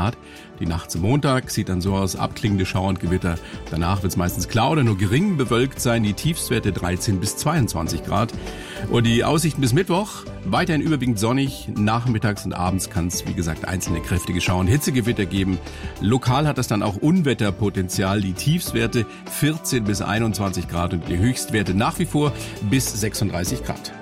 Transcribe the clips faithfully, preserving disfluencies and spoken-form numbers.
Grad. Die Nacht zum Montag sieht dann so aus, abklingende Schauer und Gewitter. Danach wird es meistens klar oder nur gering bewölkt sein. Die Tiefstwerte dreizehn bis zweiundzwanzig Grad. Und die Aussichten bis Mittwoch, weiterhin überwiegend sonnig. Nachmittags und abends kann es, wie gesagt, einzelne kräftige Schauer und Hitzegewitter geben. Lokal hat das dann auch Unwetterpotenzial. Die Tiefstwerte vierzehn bis einundzwanzig Grad und die Höchstwerte nach wie vor bis sechsunddreißig Grad.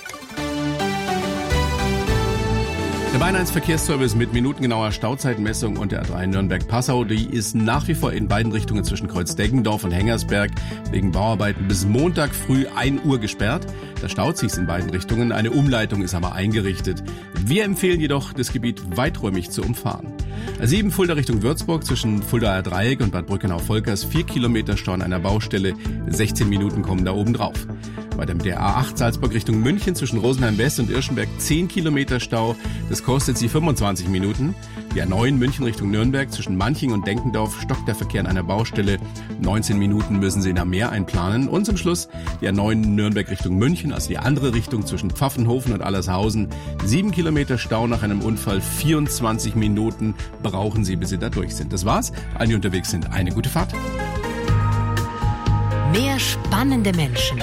Der Bayern eins Verkehrsservice mit minutengenauer Stauzeitmessung und der A drei Nürnberg-Passau, die ist nach wie vor in beiden Richtungen zwischen Kreuz-Deggendorf und Hengersberg wegen Bauarbeiten bis Montag früh ein Uhr gesperrt. Da staut sich's in beiden Richtungen, eine Umleitung ist aber eingerichtet. Wir empfehlen jedoch, das Gebiet weiträumig zu umfahren. A sieben Fulda Richtung Würzburg zwischen Fuldaer Dreieck und Bad Brückenau-Volkers, vier Kilometer Stau an einer Baustelle, sechzehn Minuten kommen da oben drauf. Weiter mit der A acht Salzburg Richtung München zwischen Rosenheim West und Irschenberg, zehn Kilometer Stau, das kostet Sie fünfundzwanzig Minuten. Die A neun München Richtung Nürnberg zwischen Manching und Denkendorf stockt der Verkehr an einer Baustelle, neunzehn Minuten müssen Sie nach mehr einplanen. Und zum Schluss die A neun Nürnberg Richtung München, also die andere Richtung zwischen Pfaffenhofen und Allershausen, sieben Kilometer Stau nach einem Unfall, vierundzwanzig Minuten brauchen Sie, bis Sie da durch sind. Das war's. Allen, die unterwegs sind, eine gute Fahrt. Mehr spannende Menschen.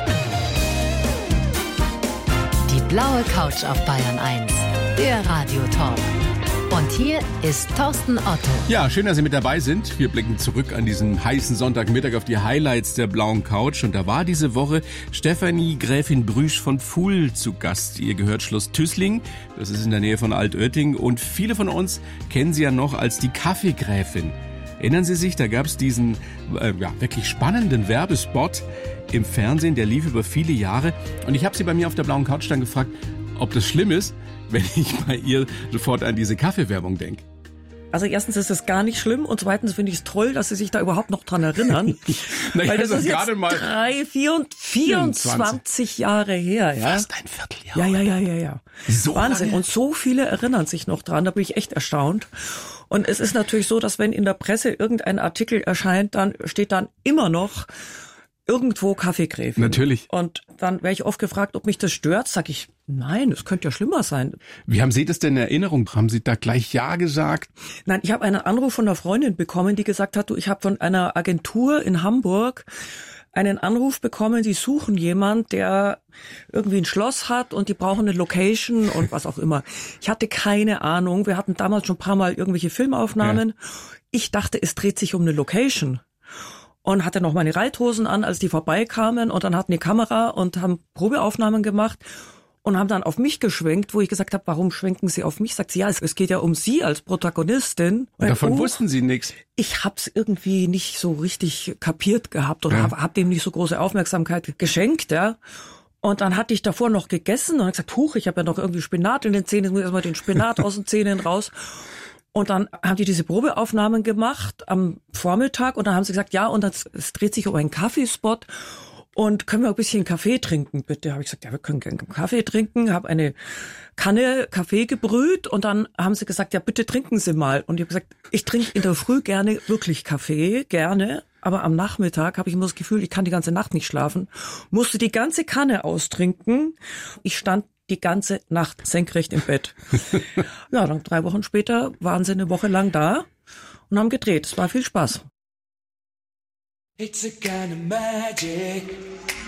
Die blaue Couch auf Bayern eins, der Radiotalk. Und hier ist Thorsten Otto. Ja, schön, dass Sie mit dabei sind. Wir blicken zurück an diesen heißen Sonntagmittag auf die Highlights der blauen Couch. Und da war diese Woche Stefanie Gräfin Brüsch von Pfuhl zu Gast. Ihr gehört Schloss Tüßling, das ist in der Nähe von Altötting. Und viele von uns kennen sie ja noch als die Kaffeegräfin. Erinnern Sie sich, da gab es diesen äh, ja, wirklich spannenden Werbespot im Fernsehen, der lief über viele Jahre. Und ich habe sie bei mir auf der blauen Couch dann gefragt, ob das schlimm ist, wenn ich bei ihr sofort an diese Kaffeewerbung denke. Also erstens ist das gar nicht schlimm und zweitens finde ich es toll, dass Sie sich da überhaupt noch dran erinnern. naja, Weil das das ist jetzt mal drei, vier, vierundzwanzig Jahre her. Ja? Fast ein Vierteljahr. Ja, ja, ja, ja, ja. So Wahnsinn. lange? Und so viele erinnern sich noch dran, da bin ich echt erstaunt. Und es ist natürlich so, dass wenn in der Presse irgendein Artikel erscheint, dann steht dann immer noch irgendwo Kaffeegräfin. Natürlich. Und dann werde ich oft gefragt, ob mich das stört. Sag ich, nein, es könnte ja schlimmer sein. Wie haben Sie das denn in Erinnerung? Haben Sie da gleich Ja gesagt? Nein, ich habe einen Anruf von einer Freundin bekommen, die gesagt hat, du, ich habe von einer Agentur in Hamburg einen Anruf bekommen, die suchen jemand, der irgendwie ein Schloss hat und die brauchen eine Location und was auch immer. Ich hatte keine Ahnung. Wir hatten damals schon ein paar Mal irgendwelche Filmaufnahmen. Ja. Ich dachte, es dreht sich um eine Location. Und hatte noch meine Reithosen an, als die vorbeikamen. Und dann hatten die Kamera und haben Probeaufnahmen gemacht und haben dann auf mich geschwenkt, wo ich gesagt habe, warum schwenken Sie auf mich? Sagt sie, ja, es, es geht ja um Sie als Protagonistin. Und davon oh, wussten Sie nichts. Ich hab's irgendwie nicht so richtig kapiert gehabt oder ja. hab, hab dem nicht so große Aufmerksamkeit geschenkt, ja. Und dann hatte ich davor noch gegessen und hab gesagt, huch, ich habe ja noch irgendwie Spinat in den Zähnen, jetzt muss ich erstmal den Spinat aus den Zähnen raus. Und dann haben die diese Probeaufnahmen gemacht am Vormittag und dann haben sie gesagt, ja, und das, es dreht sich um einen Kaffeespot und können wir ein bisschen Kaffee trinken, bitte? Habe ich gesagt, ja, wir können gerne Kaffee trinken, habe eine Kanne Kaffee gebrüht und dann haben sie gesagt, ja, bitte trinken Sie mal. Und ich habe gesagt, ich trinke in der Früh gerne wirklich Kaffee, gerne, aber am Nachmittag habe ich immer das Gefühl, ich kann die ganze Nacht nicht schlafen, musste die ganze Kanne austrinken. Ich stand die ganze Nacht senkrecht im Bett. Ja, dann drei Wochen später waren sie eine Woche lang da und haben gedreht. Es war viel Spaß. It's a kind of magic.